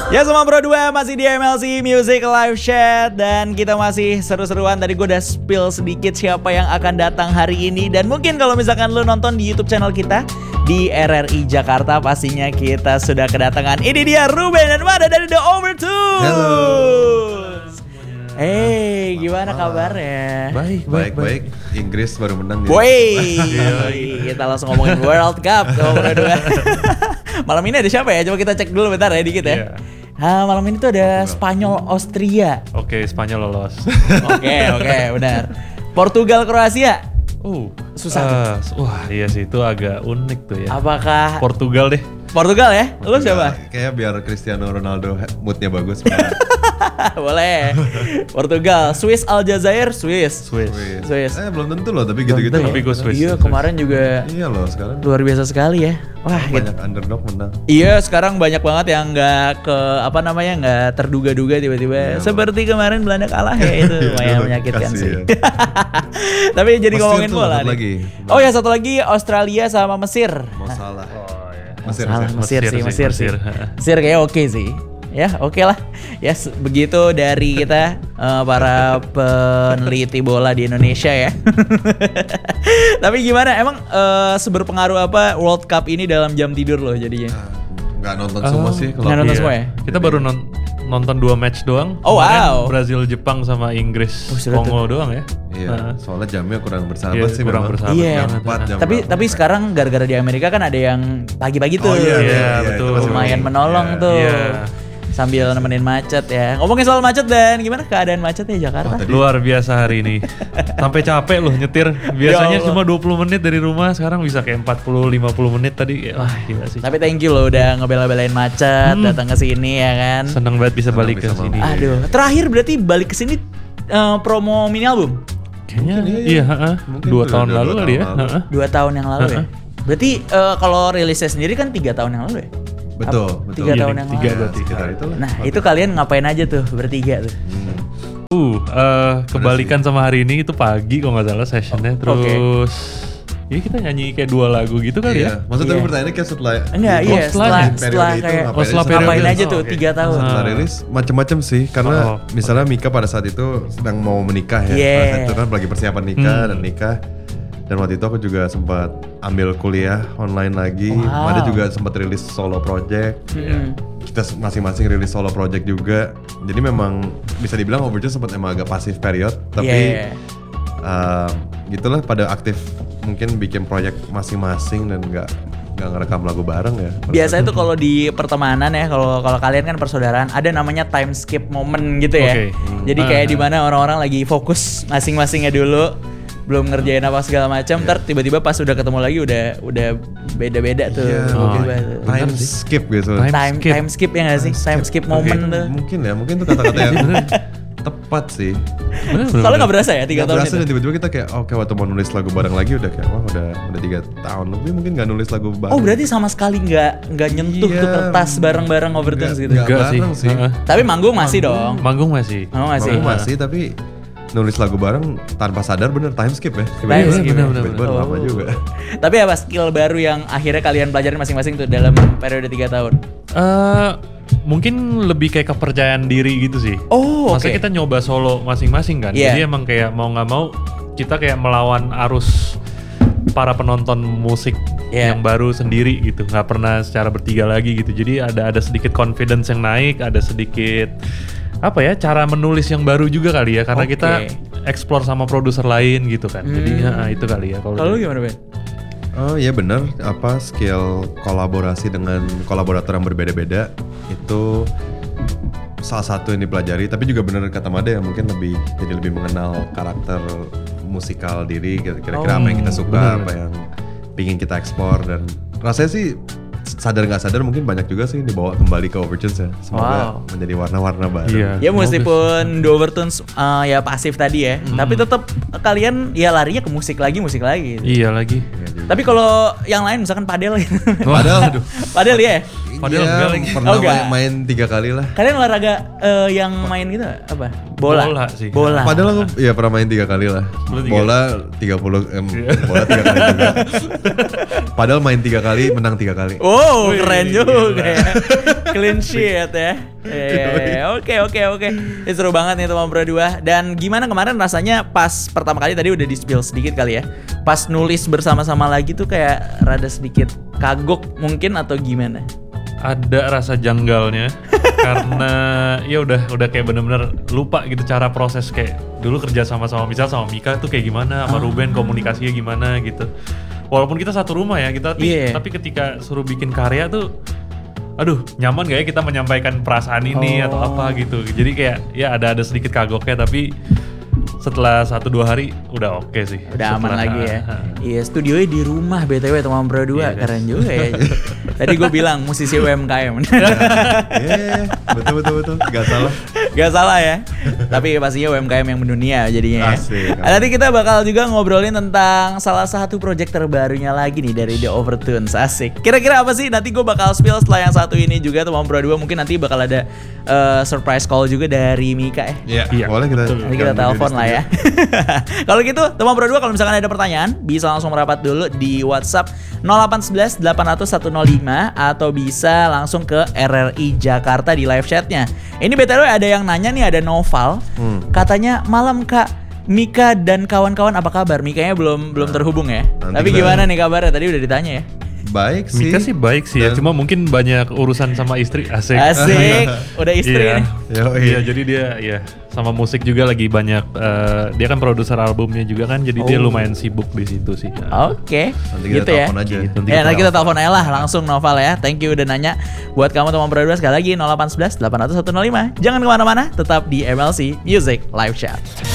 Ya semua Bro 2 masih di MLC Music Live Chat. Dan kita masih seru-seruan. Tadi gue udah spill sedikit siapa yang akan datang hari ini. Dan mungkin kalau misalkan lu nonton di YouTube channel kita di RRI Jakarta, pastinya kita sudah kedatangan. Ini dia Ruben dan Mada dari The Overtones. Halo. Hey, gimana kabarnya? Baik. Inggris baru menang ya. Woi, kita langsung ngomongin World Cup Bro 2. Malam ini ada siapa ya? Coba kita cek dulu bentar ya dikit ya. Malam ini tuh ada Spanyol Austria. Oke, Spanyol lolos. Oke, benar. Portugal Kroasia. Susah. Wah, iya sih itu agak unik tuh ya. Apakah Portugal deh. Portugal ya? Lu siapa? Kayak biar Cristiano Ronaldo moodnya bagus. Boleh. Portugal, Swiss Aljazair, Swiss. Belum tentu loh, tapi gitu-gitu. Tapi gue Swiss. Iya, kemarin juga. Iya loh, sekarang Luar biasa sekali ya. Wah, banyak underdog menang. Iya, sekarang banyak banget yang nggak nggak terduga-duga tiba-tiba. Seperti kemarin Belanda kalah ya, itu lumayan menyakitkan sih. Tapi jadi ngomongin bola nih. Oh ya, satu lagi Australia sama Mesir. Mau salah. Mesir sih. Mesir kayak oke sih. Ya oke lah. Ya begitu dari kita para peneliti bola di Indonesia ya. Tapi gimana emang seberpengaruh apa World Cup ini dalam jam tidur loh jadinya? Nggak nonton semua sih. Nggak nonton semua ya? Kita baru nonton 2 match doang. Oh wow. Brazil Jepang sama Inggris Kongo doang ya. Iya, soalnya jamnya kurang bersahabat sih kurang memang. bersahabat Iya. banget. Tapi sekarang gara-gara di Amerika kan ada yang pagi-pagi tuh. Iya, betul. Lumayan menolong tuh. Iya. Sambil nemenin macet ya. Ngomongin soal macet dan gimana keadaan macetnya Jakarta? Luar biasa hari ini. Sampai capek loh nyetir. Biasanya cuma 20 menit dari rumah, sekarang bisa kayak 40-50 menit tadi. Wah, gila sih. Tapi thank you loh udah ngebela-belain macet, datang ke sini ya kan. Seneng banget bisa balik ke sini. Aduh, terakhir berarti balik ke sini promo mini album. Kayaknya iya, 2 tahun lalu kali ya. 2 tahun yang lalu ya. Berarti kalau rilisnya sendiri kan 3 tahun yang lalu ya. Betul. 3 tahun yang lalu. Nah, itu kalian ngapain aja tuh bertiga tuh? Kebalikan sama hari ini itu pagi kalau nggak salah sessionnya. Terus ya kita nyanyi kayak 2 lagu gitu kali ya. Maksudnya pertanyaannya kayak setelah setelah kayak ngapain aja tuh 3 tahun. Setelah rilis macam-macam sih, karena misalnya Mika pada saat itu sedang mau menikah ya. Pada saat itu kan lagi persiapan nikah. Dan waktu itu aku juga sempat ambil kuliah online lagi. Mada juga sempat rilis solo project. Kita masing-masing rilis solo project juga. Jadi memang bisa dibilang Overtones sempat emang agak pasif period. Tapi gitulah pada aktif mungkin bikin project masing-masing dan nggak ngerekam lagu bareng ya. Biasanya tuh kalau di pertemanan ya, kalau kalian kan persaudaraan, ada namanya time skip moment gitu ya. Jadi kayak di mana orang-orang lagi fokus masing-masingnya dulu, belum ngerjain apa segala macam, ntar tiba-tiba pas udah ketemu lagi udah beda-beda tuh. Time skip gitu. Time skip ya nggak sih? Time skip moment tuh. Mungkin tuh kata-kata yang tepat sih. Soalnya nggak berasa ya 3 tahun itu. Dan tiba-tiba kita kayak oke, waktu mau nulis lagu bareng lagi udah kayak udah 3 tahun lebih mungkin nggak nulis lagu bareng. Oh berarti sama sekali nggak nyentuh tuh kertas bareng-bareng Overtones gitu? Nggak sih. Tapi manggung masih dong. Manggung masih Tapi nulis lagu bareng tanpa sadar bener time skip ya. Time skip bener lama juga. Tapi apa skill baru yang akhirnya kalian pelajarin masing-masing tuh dalam periode 3 tahun? Mungkin lebih kayak kepercayaan diri gitu sih. Maksudnya kita nyoba solo masing-masing kan. Jadi emang kayak mau nggak mau kita kayak melawan arus para penonton musik yang baru sendiri gitu. Nggak pernah secara bertiga lagi gitu. Jadi ada sedikit confidence yang naik, ada sedikit cara menulis yang baru juga kali ya, karena kita explore sama produser lain gitu kan. Jadi itu kali ya. Kalau gimana Ben? Oh iya benar, skill kolaborasi dengan kolaborator yang berbeda-beda itu salah satu yang dipelajari. Tapi juga benar kata Mada ya, mungkin jadi lebih mengenal karakter musikal diri, kira-kira apa yang kita suka, apa yang pingin kita ekspor. Dan rasanya sih sadar nggak sadar mungkin banyak juga sih dibawa kembali ke Overtones ya. Semoga menjadi warna-warna baru. Ya meskipun The Overtones ya pasif tadi ya, tapi tetap kalian ya larinya ke musik lagi. Iya lagi. Tapi kalau yang lain misalkan padel gitu. Padel, aduh. Padel ya? Padahal enggak lagi. Pernah main 3 kali lah. Kalian olahraga yang main gitu apa? Bola sih. Bola. Padahal aku ya pernah main 3 kali lah. Bola 30 bola 3 kali juga. Padahal main 3 kali, menang 3 kali. Oh, keren juga ya. Clean sheet ya. Oke. Ini seru banget nih teman Bro 2. Dan gimana kemarin rasanya pas pertama kali tadi udah di-spill sedikit kali ya. Pas nulis bersama-sama lagi tuh kayak rada sedikit kagok mungkin atau gimana? Ada rasa janggalnya karena ya udah kayak bener-bener lupa gitu cara proses kayak dulu kerja sama misal sama Mika tuh kayak gimana, sama Ruben komunikasinya gimana gitu. Walaupun kita satu rumah ya kita tapi ketika suruh bikin karya tuh aduh nyaman gak ya kita menyampaikan perasaan ini atau apa gitu. Jadi kayak ya ada sedikit kagoknya tapi setelah 1-2 hari udah oke sih. Udah aman lagi ya. Iya, studionya di rumah BTW teman Bro 2. Keren juga ya. Tadi gue bilang musisi UMKM. Betul. Gak salah ya. Tapi pastinya UMKM yang mendunia jadinya ya. Asik. Nanti kita bakal juga ngobrolin tentang salah satu project terbarunya lagi nih dari The Overtones. Asik. Kira-kira apa sih? Nanti gue bakal spill setelah yang satu ini juga teman Bro 2. Mungkin nanti bakal ada surprise call juga dari Mika ya. Iya, boleh kita telepon lah ya. Kalau gitu teman Bro 2 kalau misalkan ada pertanyaan bisa langsung merapat dulu di WhatsApp 0811 800 105 atau bisa langsung ke RRI Jakarta di live chatnya. Ini BTW ada yang nanya nih, ada Noval. Katanya malam Kak Mika dan kawan-kawan apa kabar? Mikanya belum terhubung ya. Tapi gimana nih kabarnya? Tadi udah ditanya ya. Baik sih. Mika sih baik sih ya, cuma mungkin banyak urusan sama istri. Asik. Udah istri nih. Iya, jadi dia ya sama musik juga lagi banyak. Dia kan produser albumnya juga kan, jadi dia lumayan sibuk di situ sih. Oke. Nanti kita telepon aja. Nanti kita telepon aja lah langsung Noval ya. Thank you udah nanya. Buat kamu teman Bro 2 sekali lagi 0811 800 105. Jangan kemana-mana, tetap di MLC Music Live Chat.